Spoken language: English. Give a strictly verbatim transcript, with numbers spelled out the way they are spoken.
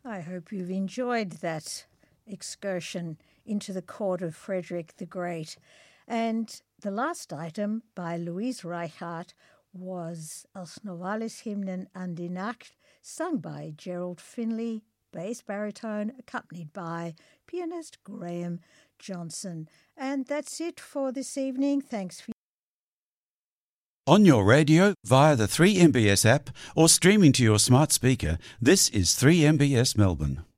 I hope you've enjoyed that excursion into the court of Frederick the Great. And the last item by Louise Reichardt was Als Novalis Hymnen an die Nacht, sung by Gerald Finley, bass baritone, accompanied by pianist Graham Johnson. And that's it for this evening. Thanks for On your radio, via the three M B S app, or streaming to your smart speaker, this is three M B S Melbourne.